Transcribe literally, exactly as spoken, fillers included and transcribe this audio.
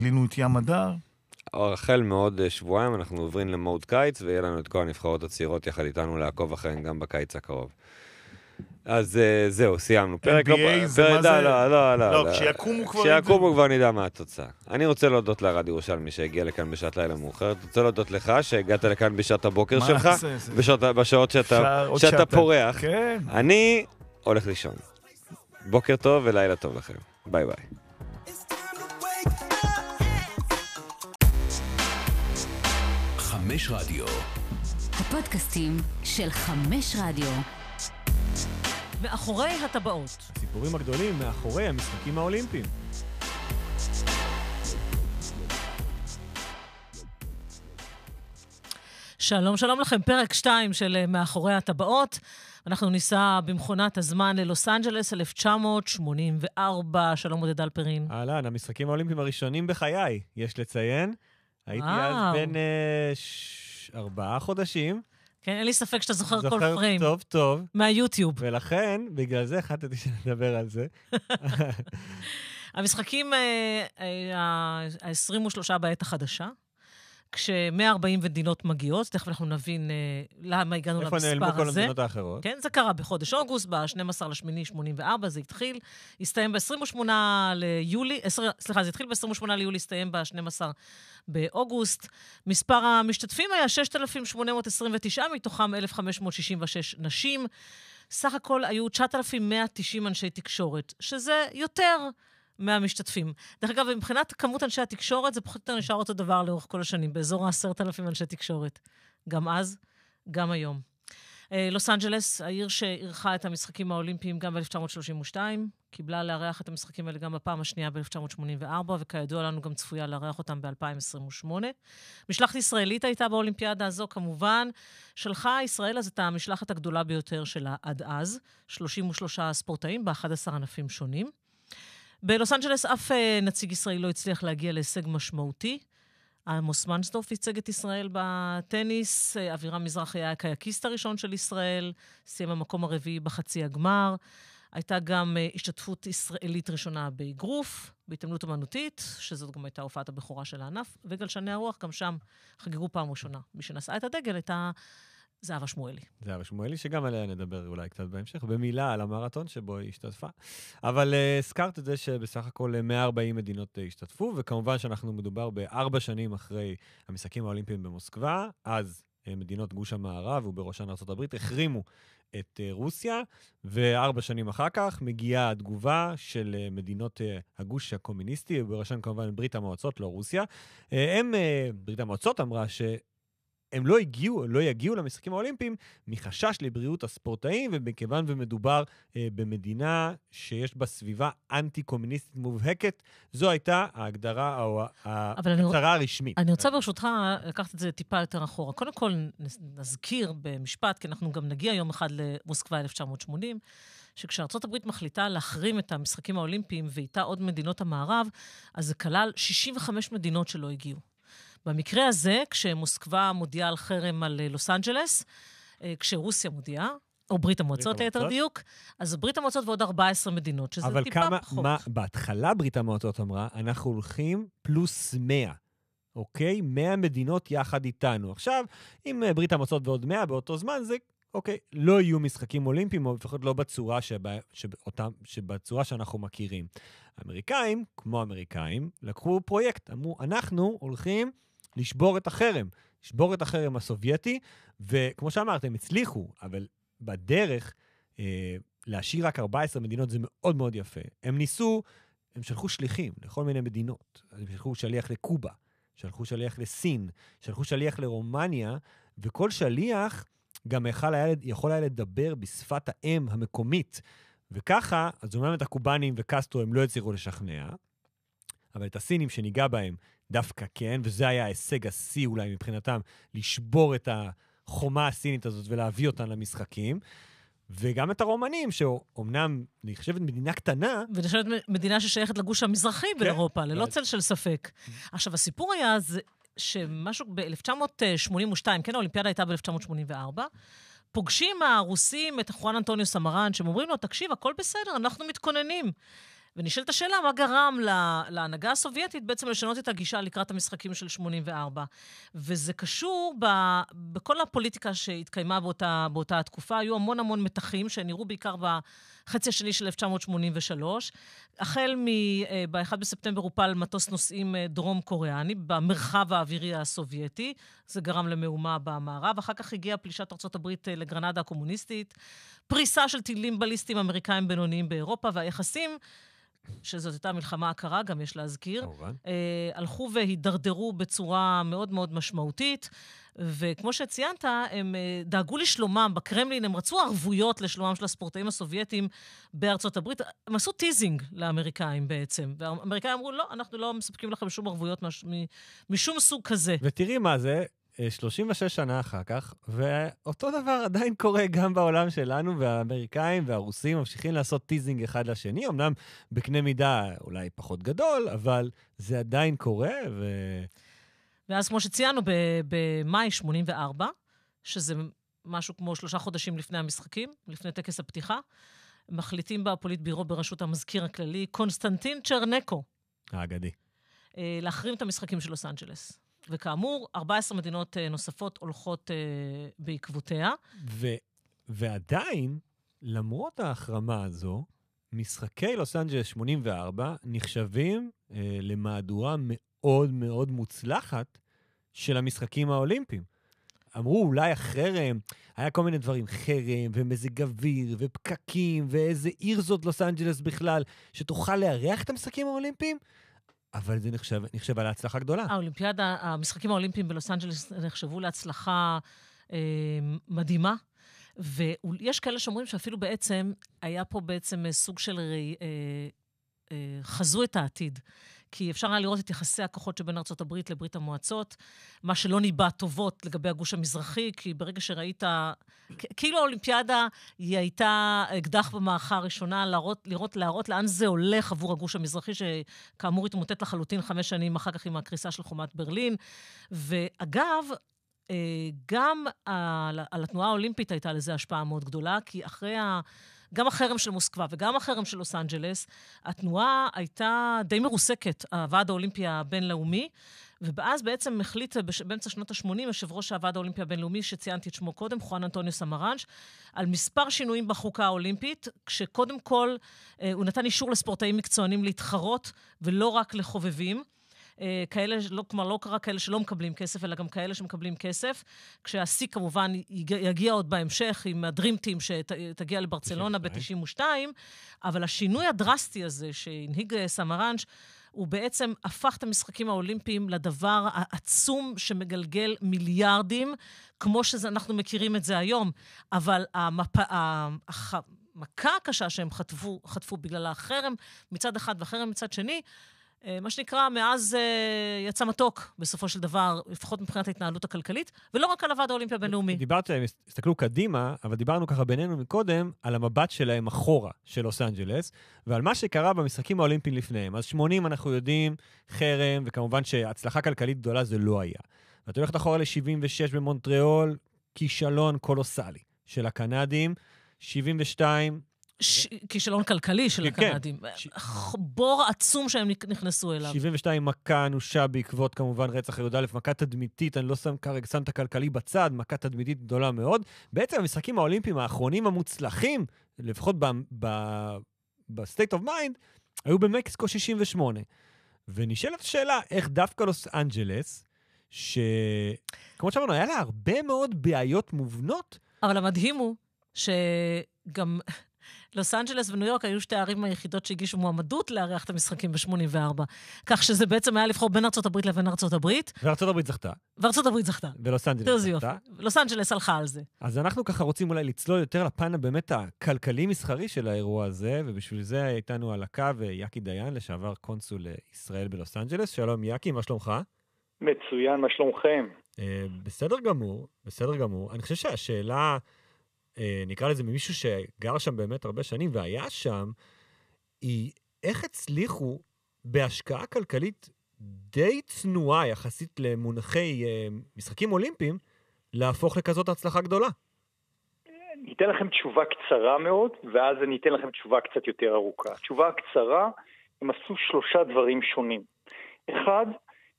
גילינו את ים הדר. החל מעוד שבועיים אנחנו עוברים למוד קיץ, ויהיה לנו את כל הנבחרות הצעירות יחד איתנו לעקוב אחריהן גם בקיץ הקרוב. אז זהו, סיימנו. פרק לא... לא, לא, לא, לא. כשיקומו כבר... כשיקומו כבר נדע מה התוצאה. אני רוצה להודות לרד ירושלמי שהגיע לכאן בשעת לילה מאוחרת. רוצה להודות לך שהגעת לכאן בשעת הבוקר שלך, בשעות שאתה פורח. אני הולך לישון. בוקר טוב ולילה טוב לכם. ביי ביי. חמש רדיו. הפודקאסטים של חמש רדיו. מאחורי הטבעות. הסיפורים הגדולים מאחורי המשחקים האולימפיים. שלום, שלום לכם. פרק שתיים של מאחורי הטבעות. אנחנו ניסע במכונת הזמן ללוס אנג'לס, אלף תשע מאות שמונים וארבע. שלום עודד אלפרין. אהלן, המשחקים האולימפיים הראשונים בחיי, יש לציין. הייתי אז בין uh, ש... ארבעה חודשים. כן, אין לי ספק שאתה זוכר, זוכר כל פריים. טוב, טוב. מהיוטיוב. ולכן, בגלל זה החלטתי שנדבר על זה. המשחקים ה-עשרים ושלוש בעת החדשה, כש-מאה וארבעים מדינות מגיעות, תכף אנחנו נבין למה הגענו למספר הזה. איפה נעלמו כל המדינות האחרות? כן, זה קרה בחודש אוגוסט, ב-שנים עשר לאוגוסט שמונים וארבע, זה התחיל, הסתיים ב-עשרים ושמונה ליולי, סליחה, זה התחיל ב-עשרים ושמונה ליולי, הסתיים ב-שנים עשר באוגוסט. מספר המשתתפים היה שישת אלפים שמונה מאות עשרים ותשע, מתוכם אלף חמש מאות שישים ושש נשים. סך הכל היו תשעת אלפים מאה ותשעים אנשי תקשורת, שזה יותר מהמשתתפים. דרך אגב, מבחינת כמות אנשי התקשורת, זה פחות או יותר נשאר אותו דבר לאורך כל השנים, באזור ה-עשרת אלפים אנשי תקשורת. גם אז, גם היום. לוס אנג'לס, העיר שערכה את המשחקים האולימפיים גם ב-אלף תשע מאות שלושים ושתיים, קיבלה לארח את המשחקים האלה גם בפעם השנייה ב-אלף תשע מאות שמונים וארבע, וכידוע לנו גם צפויה לארח אותם ב-אלפיים עשרים ושמונה. משלחת ישראלית הייתה באולימפיאדה הזו, כמובן. שלחה ישראל אז את המשלחת הגדולה ביותר שלה עד אז, שלושים ושלושה ספורטאים ב-אחד עשר ענפים שונים. בלוס אנג'לס אף נציג ישראלי לא הצליח להגיע להישג משמעותי. עמוס מנסדורף ייצג את ישראל בטניס, אבירם מזרחי היה הקייקיסט הראשון של ישראל, סיים המקום הרביעי בחצי הגמר. הייתה גם השתתפות ישראלית ראשונה באגרוף, בהתעמלות אמנותית, שזאת גם הייתה הופעת הבכורה של הענף, וגלשני הרוח גם שם חגגו פעם ראשונה. מי שנשאה את הדגל הייתה זהבה שמואלי. זהבה שמואלי, שגם עליה נדבר אולי קצת בהמשך, במילה על המרתון שבו היא השתתפה. אבל הזכרת את זה שבסך הכל מאה וארבעים מדינות השתתפו, וכמובן שאנחנו מדובר בארבע שנים אחרי המשחקים האולימפיים במוסקבה, אז מדינות גוש המערב, ובראשן ארצות הברית, החרימו את רוסיה, וארבע שנים אחר כך מגיעה התגובה של מדינות הגוש הקומוניסטי, ובראשן כמובן ברית המועצות, לא רוסיה. הם, ברית המועצות אמרה ש... הם לא הגיעו, לא יגיעו למשחקים האולימפיים מחשש לבריאות הספורטאים, ומכיוון ומדובר אה, במדינה שיש בה סביבה אנטי-קומוניסטית מובהקת, זו הייתה ההגדרה או ההצהרה הרשמית. אני רוצה ברשותך לקחת את זה טיפה יותר אחורה. קודם כל נזכיר במשפט, כי אנחנו גם נגיע יום אחד למוסקבה אלף תשע מאות שמונים, שכשארצות הברית מחליטה להחרים את המשחקים האולימפיים ואיתה עוד מדינות המערב, אז זה כלל שישים וחמש מדינות שלא הגיעו. במקרה הזה, כשמוסקבה מודיעה על חרם על לוס אנג'לס, כשרוסיה מודיעה, או ברית המועצות ליתר דיוק, אז ברית המועצות ועוד ארבע עשרה מדינות, שזה טיפה כמה, פחות. אבל כמה, בהתחלה ברית המועצות אמרה, אנחנו הולכים פלוס מאה, אוקיי? מאה מדינות יחד איתנו. עכשיו, אם ברית המועצות ועוד מאה באותו זמן, זה, אוקיי, לא יהיו משחקים אולימפיים, או לפחות לא בצורה, שבה, שבאותם, שבצורה שאנחנו מכירים. האמריקאים, כמו האמריקאים, לקחו פרויקט, אמרו, אנחנו הולכים לשבור את החרם, לשבור את החרם הסובייטי, וכמו שאמרת, הם הצליחו, אבל בדרך אה, להשאיר רק ארבע עשרה מדינות זה מאוד מאוד יפה. הם ניסו, הם שלחו שליחים לכל מיני מדינות. הם שלחו שליח לקובה, שלחו שליח לסין, שלחו שליח לרומניה, וכל שליח גם יכול היה, יכול היה לדבר בשפת האם המקומית. וככה, אז אומנם את הקובנים וקסטרו הם לא הצליחו לשכנע, אבל את הסינים שניגע בהם דווקא כן, וזה היה הישג השיא אולי מבחינתם, לשבור את החומה הסינית הזאת ולהביא אותן למשחקים, וגם את הרומנים, שאומנם נחשבת מדינה קטנה. ונחשבת מדינה ששייכת לגוש המזרחי כן, באירופה, ללא צל של ספק. עכשיו, הסיפור היה זה שמשהו ב-אלף תשע מאות שמונים ושתיים, כן, האולימפיאדה הייתה ב-אלף תשע מאות שמונים וארבע, פוגשים הרוסים את חואן אנטוניו סמרן, שהם אומרים לו, תקשיב, הכל בסדר, אנחנו מתכוננים ונשאלת השאלה, מה גרם להנהגה הסובייטית בעצם לשנות את הגישה לקראת המשחקים של שמונים וארבע. וזה קשור ב, בכל הפוליטיקה שהתקיימה באותה, באותה התקופה. היו המון המון מתחים שנראו בעיקר בחצי השני של אלף תשע מאות שמונים ושלוש. החל ב-אחד בספטמבר הופל מטוס נוסעים דרום קוריאני במרחב האווירי הסובייטי. זה גרם למהומה במערב. אחר כך הגיעה פלישת ארצות הברית לגרנדה הקומוניסטית. פריסה של טילים בליסטיים אמריקאים בינוניים באירופה, והיחסים שזאת הייתה מלחמה הקרה, גם יש להזכיר, אה, הלכו והידרדרו בצורה מאוד מאוד משמעותית, וכמו שציינת, הם אה, דאגו לשלומם, בקרמלין הם רצו ערבויות לשלומם של הספורטאים הסובייטים בארצות הברית, הם עשו טיזינג לאמריקאים בעצם, והאמריקאים אמרו, לא, אנחנו לא מספקים לכם שום ערבויות מש, משום סוג כזה. ותראי מה זה, שלושים ושש שנה אחר כך, ואותו דבר עדיין קורה גם בעולם שלנו, והאמריקאים והרוסים ממשיכים לעשות טיזינג אחד לשני, אמנם בקנה מידה אולי פחות גדול, אבל זה עדיין קורה. ו... ואז כמו שציינו, במאי שמונים וארבע, שזה משהו כמו שלושה חודשים לפני המשחקים, לפני טקס הפתיחה, מחליטים בפוליט בירו בראשות המזכיר הכללי, קונסטנטין צ'רנקו. האגדי. להחרים את המשחקים של לוס אנג'לס. וכאמור, ארבע עשרה מדינות נוספות הולכות uh, בעקבותיה. ו- ועדיין, למרות ההחרמה הזו, משחקי לוס אנג'לס שמונים וארבע נחשבים uh, למהדורה מאוד מאוד מוצלחת של המשחקים האולימפיים. אמרו אולי החרם, היה כל מיני דברים, חרם ומזג אוויר ופקקים ואיזה עיר זאת לוס אנג'לס בכלל, שתוכל לארח את המשחקים האולימפיים, אבל זה נחשב, נחשב על ההצלחה גדולה. האולימפיאדה, המשחקים האולימפיים בלוס אנג'לס נחשבו להצלחה אה, מדהימה, ויש כאלה שאומרים שאפילו בעצם, היה פה בעצם סוג של ראי, אה, אה, חזו את העתיד. כי אפשר היה לראות את יחסי הכוחות שבין ארצות הברית לברית המועצות, מה שלא ניבא טובות לגבי הגוש המזרחי, כי ברגע שראית, כאילו האולימפיאדה היא הייתה אקדח במערכה הראשונה, להראות, לראות, להראות לאן זה הולך עבור הגוש המזרחי, שכאמור התמוטט לחלוטין חמש שנים אחר כך עם הקריסה של חומת ברלין. ואגב, גם על התנועה האולימפית הייתה לזה השפעה מאוד גדולה, כי אחרי ה... גם החרם של מוסקבה וגם החרם של לוס אנג'לס, התנועה הייתה די מרוסקת, הוועד האולימפי הבינלאומי, ואז בעצם החליט באמצע שנות ה-שמונים, יושב ראש הוועד האולימפי הבינלאומי, שציינתי את שמו קודם, חואן אנטוניו סמרנץ', על מספר שינויים בחוקה האולימפית, כשקודם כל הוא נתן אישור לספורטאים מקצוענים להתחרות, ולא רק לחובבים, כאלה, לא, כלומר, לא קרה כאלה שלא מקבלים כסף, אלא גם כאלה שמקבלים כסף, כשהשיא כמובן יגיע עוד בהמשך עם הדרימטים שתגיע לברצלונה ב-תשעים ושתיים, אבל השינוי הדרסטי הזה שהנהיג סמרנץ' הוא בעצם הפך את המשחקים האולימפיים לדבר העצום שמגלגל מיליארדים, כמו שאנחנו מכירים את זה היום, אבל המפ... המכה הקשה שהם חטפו, חטפו בגלל החרם מצד אחד והחרם מצד שני, מה שנקרא, מאז יצא מתוק, בסופו של דבר, לפחות מבחינת ההתנהלות הכלכלית, ולא רק על הוועד האולימפי הבינלאומי. דיברת, הסתכלו קדימה, אבל דיברנו ככה בינינו מקודם, על המבט שלהם אחורה של לוס אנג'לס, ועל מה שקרה במשחקים האולימפיים לפניהם. אז שמונים אנחנו יודעים, חרם, וכמובן שהצלחה כלכלית גדולה זה לא היה. ואתה הולכת אחורה ל-שבעים ושש במונטריאול, כישלון קולוסלי של הקנדים, שבעים ושתיים, ש... כישלון כלכלי של הקנדים. ש... בור עצום שהם נכנסו אליו. שבעים ושתיים מכה אנושה בעקבות כמובן רצח י"א, מכה תדמיתית, אני לא שם כרגע, שם את הכלכלי בצד, מכה תדמיתית גדולה מאוד. בעצם המשחקים האולימפיים האחרונים המוצלחים, לפחות ב-state of mind, היו במקסיקו שישים ושמונה. ונשאלת השאלה, איך דווקא לוס אנג'לס, שכמו שאמרנו, היה לה הרבה מאוד בעיות מובנות. אבל המדהים הוא שגם לוס אנג'לס וניו יורק היו שתי הערים היחידות שהגישו מועמדות לארח את המשחקים ב-שמונים וארבע. כך שזה בעצם היה לבחור בין ארצות הברית לבין ארצות הברית. וארצות הברית זכתה. וארצות הברית זכתה. ולוס אנג'לס זכתה. לוס אנג'לס הלכה על זה. אז אנחנו ככה רוצים אולי לצלול יותר לפן הבאמת הכלכלי-מסחרי של האירוע הזה, ובשביל זה איתנו על הקו יאקי דיין, לשעבר קונסול ישראל בלוס אנג'לס. שלום יאקי, מה שלומך? מצוין, מה שלומכם? בסדר גמור, בסדר גמור. אני חושב שהשאלה, נקרא לזה ממישהו שגר שם באמת הרבה שנים והיה שם, היא איך הצליחו בהשקעה כלכלית די צנועה יחסית למונחי משחקים אולימפיים, להפוך לכזאת הצלחה גדולה. אתן לכם תשובה קצרה מאוד, ואז אני אתן לכם תשובה קצת יותר ארוכה. התשובה הקצרה, הם עשו שלושה דברים שונים. אחד,